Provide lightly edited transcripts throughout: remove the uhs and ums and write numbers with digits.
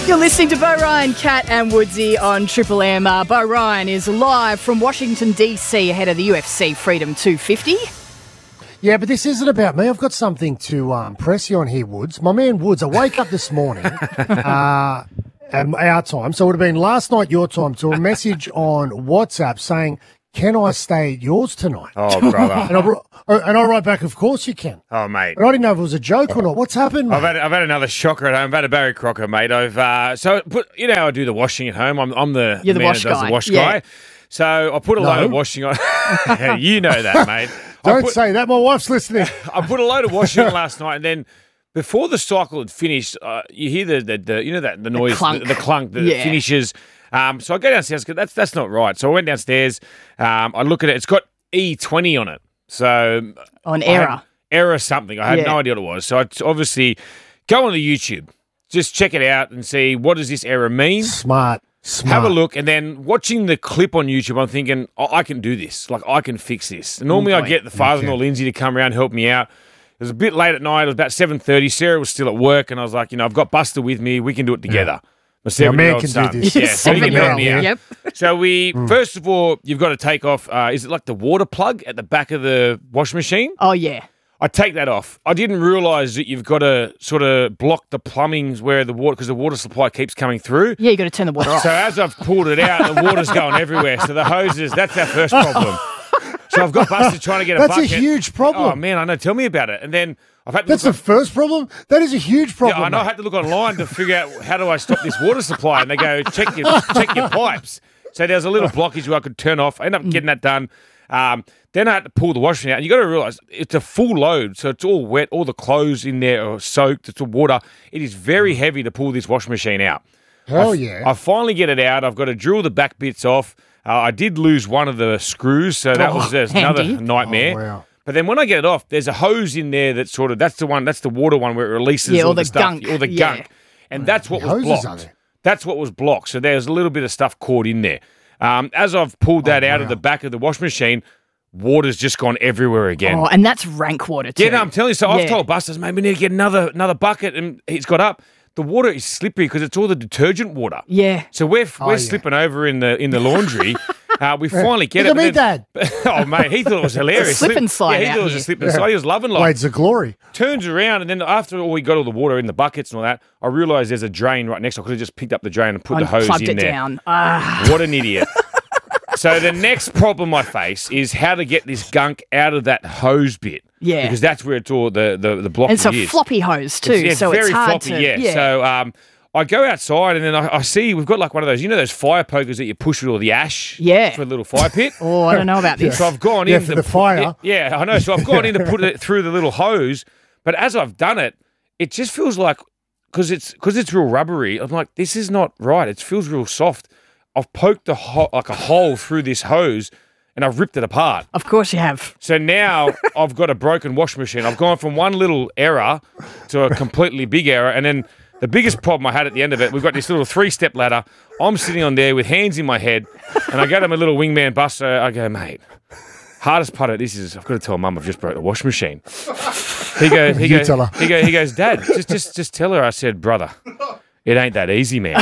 You're listening to Bo Ryan, Cat and Woodsy on Triple M. Bo Ryan is live from Washington, D.C. ahead of the UFC Freedom 250. Yeah, but this isn't about me. I've got something to press you on here, Woods. My man Woods, I wake up this morning, our time, so it would have been last night your time, to a message on WhatsApp saying, can I stay at yours tonight? Oh, brother. And I write back, of course you can. Oh, mate. But I didn't know if it was a joke or not. What's happened, mate? I've had another shocker at home. I've had a Barry Crocker, mate. You know how I do the washing at home. I'm the You're the man wash that does guy. the wash Yeah. guy. So I put a load of washing on. You know that, mate. Don't say that. My wife's listening. I put a load of washing on last night, and then before the cycle had finished, you hear the noise, clunk. the clunk that Yeah. finishes. So I go downstairs. That's not right. So I went downstairs. I look at it. It's got E20 on it. So On error. Error something. I had no idea what it was. So I obviously go on to YouTube, just check it out and see what does this error mean. Smart. Have a look, and then watching the clip on YouTube, I'm thinking, I can do this. Like, I can fix this. And normally I get the father-in-law, Lindsay, to come around and help me out. It was a bit late at night. It was about 7:30. Sarah was still at work, and I was like, I've got Buster with me. We can do it together. My 7-year-old can son. do this. Yeah, so he can help me out. Yep. So we, first of all, you've got to take off, is it like the water plug at the back of the washing machine? Oh, yeah. I take that off. I didn't realise that you've got to sort of block the plumbings where the water, because the water supply keeps coming through. Yeah, you got to turn the water off. So as I've pulled it out, the water's going everywhere. So the hoses, that's our first problem. So I've got Buster trying to get a That's bucket. a huge problem. Oh, man, I know. Tell me about it. And then I've had to That's the first problem? That is a huge problem. I know. I mate. had to look online to figure out how do I stop this water supply. And they go, check your pipes. So there's a little blockage where I could turn off. I ended up getting that done. Then I had to pull the washing out. And you got to realise it's a full load. So it's all wet. All the clothes in there are soaked. It's all water. It is very heavy to pull this washing machine out. Hell yeah. I finally get it out. I've got to drill the back bits off. I did lose one of the screws, so there's another handy. nightmare. Oh, wow. But then when I get it off, there's a hose in there that's that's the water one where it releases all all the the stuff, gunk. all the Yeah. gunk. And that's what was hoses are blocked. there? That's what was blocked. So there's a little bit of stuff caught in there. As I've pulled that out of the back of the washing machine, water's just gone everywhere again. Oh, and that's rank water too. Yeah, no, I'm telling you. So I've Yeah. told Busters, mate, we need to get another bucket, and he's got up. The water is slippery because it's all the detergent water. Yeah. So we're slipping over in the laundry. We finally get Look it. at me, Dad. Oh, mate, he thought it was hilarious. Slip and slide Yeah, he out thought it was here. a slip and slide. He was loving life. Blades of glory. Turns around, and then after we got all the water in the buckets and all that, I realised there's a drain right next. I could have just picked up the drain and put the hose Plugged in it there. down. What an idiot. So the next problem I face is how to get this gunk out of that hose bit. Yeah. Because that's where it's all the blockage And it's a is. floppy hose too, It's so very it's hard floppy, to... yeah. So I go outside and then I see we've got like one of those, those fire pokers that you push with all the ash for a little fire pit. Oh, I don't know about this. So I've gone Yeah, in for to the fire. Yeah, I know. So I've gone in to put it through the little hose, but as I've done it, it just feels like because it's real rubbery. I'm like, this is not right. It feels real soft. I've poked a hole through this hose. And I've ripped it apart. Of course you have. So now I've got a broken washing machine. I've gone from one little error to a completely big error. And then the biggest problem I had at the end of it, we've got this little 3-step ladder. I'm sitting on there with hands in my head. And I go to my little wingman Buster. I go, mate, hardest part of this is I've got to tell Mum I've just broke the washing machine. He goes, Dad, just tell her. I said, brother, it ain't that easy, man.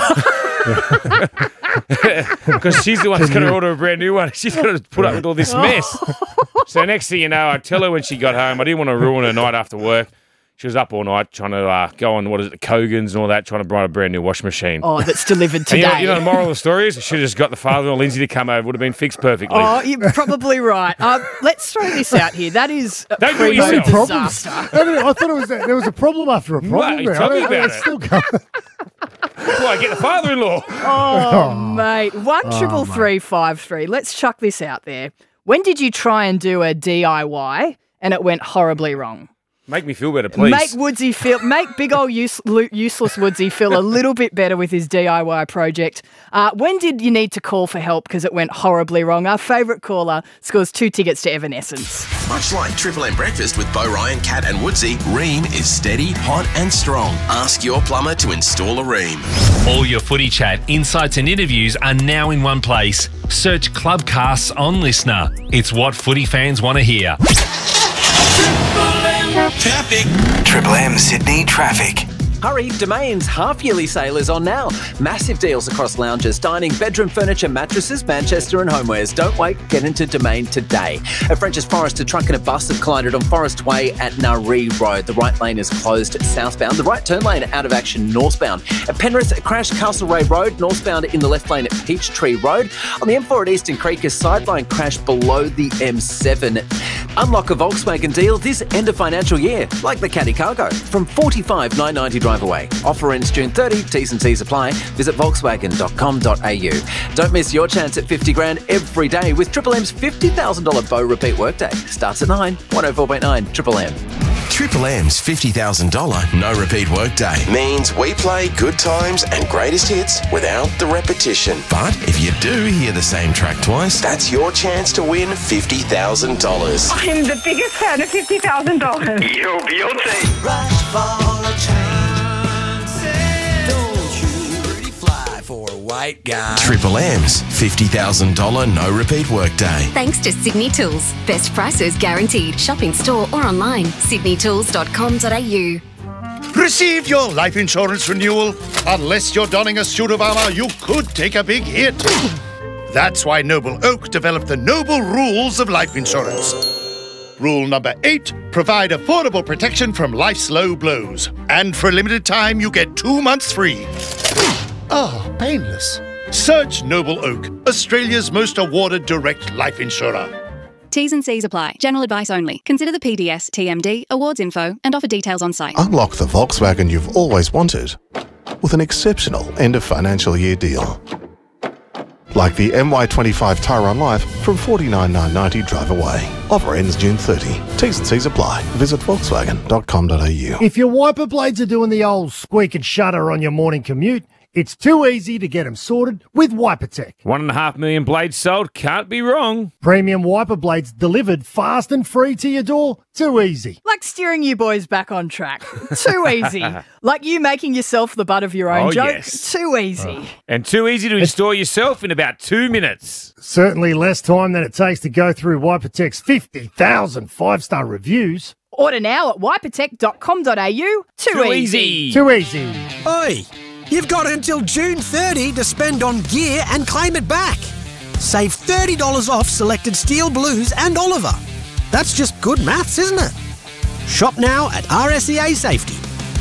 Because she's the one that's going to order a brand new one. She's going to put up with all this mess. So next thing you know, I tell her when she got home, I didn't want to ruin her night after work. She was up all night trying to go on, the Kogan's and all that, trying to buy a brand new washing machine. Oh, that's delivered today. And you know the moral of the story is? I should have just got the father-in-law, Lindsay, to come over. Would have been fixed perfectly. Oh, you're probably right. Let's throw this out here. That is a Don't do it primo yourself. disaster. I thought there was a problem after a problem. Mate, there. tell me I don't- about it's it. still going. That's why I get the father-in-law. Oh, mate. 1-333-533. Let's chuck this out there. When did you try and do a DIY and it went horribly wrong? Make me feel better, please. Make big old useless Woodsy feel a little bit better with his DIY project. When did you need to call for help because it went horribly wrong? Our favourite caller scores 2 tickets to Evanescence. Much like Triple M Breakfast with Bo Ryan, Cat and Woodsy, Ream is steady, hot and strong. Ask your plumber to install a Ream. All your footy chat, insights and interviews are now in one place. Search Clubcasts on Listener. It's what footy fans want to hear. Traffic. Triple M Sydney traffic. Hurry, Domain's half-yearly sale is on now. Massive deals across lounges, dining, bedroom furniture, mattresses, Manchester and homewares. Don't wait, get into Domain today. At French's Forest, a truck and a bus have collided on Forest Way at Naree Road. The right lane is closed southbound. The right turn lane out of action northbound. At Penrith, a crash Castlereagh Road, northbound in the left lane at Peachtree Road. On the M4 at Eastern Creek, a sideline crash below the M7. Unlock a Volkswagen deal this end of financial year, like the Caddy Cargo, from $45,990 drive away. Offer ends June 30, T's and C's apply. Visit volkswagen.com.au. Don't miss your chance at 50 grand every day with Triple M's $50,000 Bow Repeat Workday. Starts at 9, 104.9 Triple M. Triple M's $50,000 no repeat workday means we play good times and greatest hits without the repetition. But if you do hear the same track twice, that's your chance to win $50,000. I'm the biggest fan of $50,000. You're Beyonce. Rush for a chance. Don't you pretty fly for a white guy. Triple M's $50,000 no repeat workday. Thanks to Sydney Tools. Best prices guaranteed. Shop in store or online. sydneytools.com.au. Received your life insurance renewal? Unless you're donning a suit of armour, you could take a big hit. That's why Noble Oak developed the Noble Rules of Life Insurance. Rule number 8, provide affordable protection from life's low blows. And for a limited time, you get 2 months free. Oh, painless. Search Noble Oak, Australia's most awarded direct life insurer. T's and C's apply. General advice only. Consider the PDS, TMD, awards info, and offer details on site. Unlock the Volkswagen you've always wanted with an exceptional end of financial year deal. Like the MY25 Tyron Life from $49,990 drive away. Offer ends June 30. T's and C's apply. Visit volkswagen.com.au. If your wiper blades are doing the old squeak and shudder on your morning commute, it's too easy to get them sorted with WiperTech. 1.5 million blades sold. Can't be wrong. Premium wiper blades delivered fast and free to your door. Too easy. Like steering you boys back on track. Too easy. Like you making yourself the butt of your own joke. Yes. Too easy. And too easy to install yourself in about 2 minutes. Certainly less time than it takes to go through WiperTech's 50,000 five-star reviews. Order now at wipertech.com.au. Too easy. Too easy. Oi! You've got until June 30 to spend on gear and claim it back. Save $30 off selected Steel Blues and Oliver. That's just good maths, isn't it? Shop now at RSEA Safety.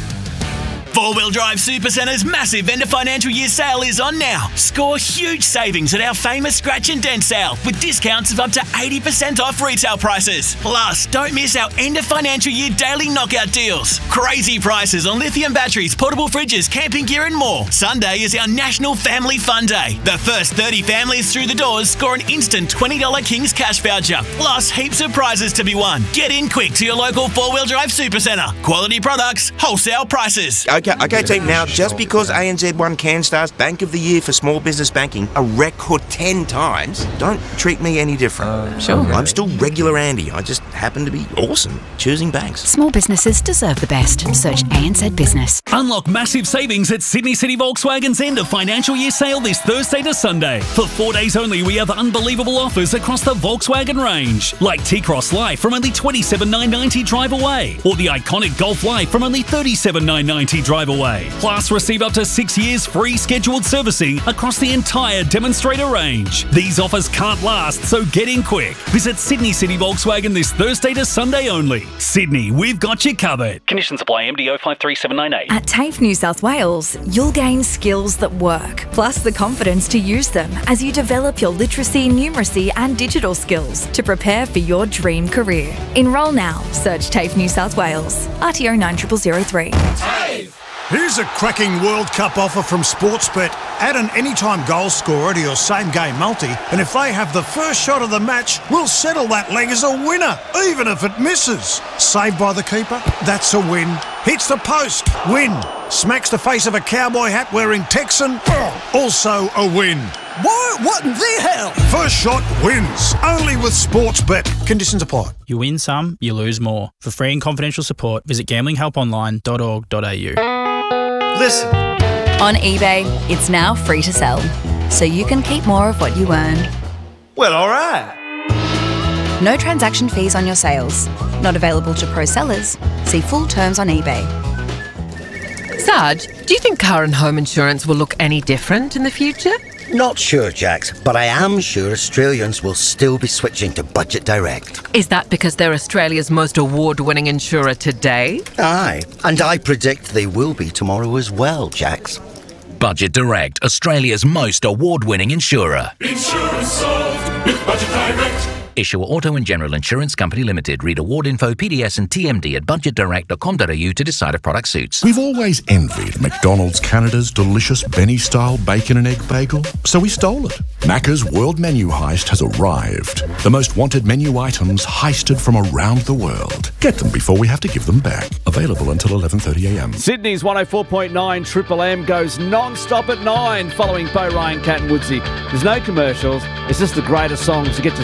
Four-Wheel Drive Supercenter's massive end of financial year sale is on now. Score huge savings at our famous Scratch and Dent sale with discounts of up to 80% off retail prices. Plus, don't miss our end of financial year daily knockout deals. Crazy prices on lithium batteries, portable fridges, camping gear and more. Sunday is our National Family Fun Day. The first 30 families through the doors score an instant $20 King's Cash voucher. Plus, heaps of prizes to be won. Get in quick to your local Four-Wheel Drive Supercentre. Quality products, wholesale prices. Okay, team, now just because ANZ won CanStar's Bank of the Year for small business banking a record 10 times, don't treat me any different. Sure. I'm still regular Andy. I just happen to be awesome choosing banks. Small businesses deserve the best. Search ANZ Business. Unlock massive savings at Sydney City Volkswagen's end of financial year sale this Thursday to Sunday. For 4 days only, we have unbelievable offers across the Volkswagen range, like T-Cross Life from only $27,990 drive away, or the iconic Golf Life from only $37,990 drive away. Plus, receive up to 6 years free scheduled servicing across the entire demonstrator range. These offers can't last, so get in quick. Visit Sydney City Volkswagen this Thursday to Sunday only. Sydney, we've got you covered. Conditions apply. MDO 53798. At TAFE New South Wales, you'll gain skills that work, plus the confidence to use them as you develop your literacy, numeracy and digital skills to prepare for your dream career. Enrol now. Search TAFE New South Wales. RTO 90003. TAFE! Here's a cracking World Cup offer from Sportsbet. Add an anytime goal scorer to your same-game multi, and if they have the first shot of the match, we'll settle that leg as a winner, even if it misses. Saved by the keeper? That's a win. Hits the post? Win. Smacks the face of a cowboy hat-wearing Texan? Also a win. What in the hell? First shot wins. Only with Sportsbet. Conditions apply. You win some, you lose more. For free and confidential support, visit gamblinghelponline.org.au. Listen. On eBay, it's now free to sell, so you can keep more of what you earn. Well, all right. No transaction fees on your sales. Not available to pro sellers. See full terms on eBay. Sarge, do you think car and home insurance will look any different in the future? Not sure, Jax, but I am sure Australians will still be switching to Budget Direct. Is that because they're Australia's most award-winning insurer today? Aye, and I predict they will be tomorrow as well, Jax. Budget Direct, Australia's most award-winning insurer. Insurance solved with Budget Direct. Issuer Auto and General Insurance Company Limited. Read award info, PDS and TMD at budgetdirect.com.au to decide if product suits. We've always envied McDonald's Canada's delicious Benny-style bacon and egg bagel, so we stole it. Macca's World Menu Heist has arrived. The most wanted menu items heisted from around the world. Get them before we have to give them back. Available until 11:30am. Sydney's 104.9 Triple M goes non-stop at 9 following Bo Ryan, Cat and Woodsy. There's no commercials. It's just the greatest songs to get to